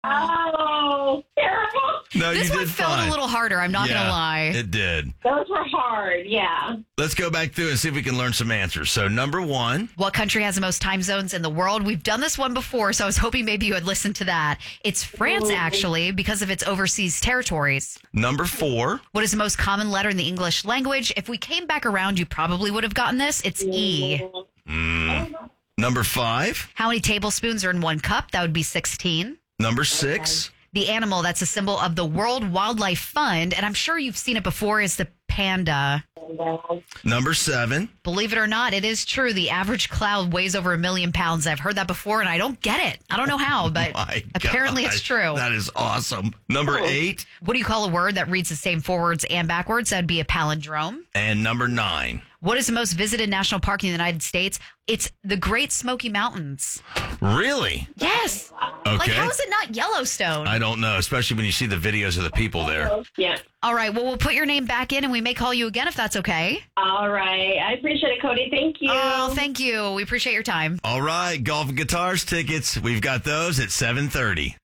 Oh, terrible. No, This you one did felt fine. a little harder. I'm not going to lie. It did. Those were hard, yeah. Let's go back through and see if we can learn some answers. So, number 1. What country has the most time zones in the world? We've done this one before, so I was hoping maybe you had listened to that. It's France, actually, because of its overseas territories. Number 4. What is the most common letter in the English language? If we came back around, you probably would have gotten this. It's E. Number 5. How many tablespoons are in one cup? That would be 16. Number 6. The animal that's a symbol of the World Wildlife Fund, and I'm sure you've seen it before, is the panda. Number 7. Believe it or not, it is true. The average cloud weighs over 1 million pounds. I've heard that before, and I don't get it. I don't know how, but My apparently gosh, it's true. That is awesome. Number 8. What do you call a word that reads the same forwards and backwards? That'd be a palindrome. And number 9. What is the most visited national park in the United States? It's the Great Smoky Mountains. Really? Yes. Okay. Like, how is it not Yellowstone? I don't know, especially when you see the videos of the people there. Yeah. All right. Well, we'll put your name back in, and we may call you again if that's okay. All right. I appreciate it, Cody. Thank you. Oh, thank you. We appreciate your time. All right, golf and guitars tickets. We've got those at 7:30.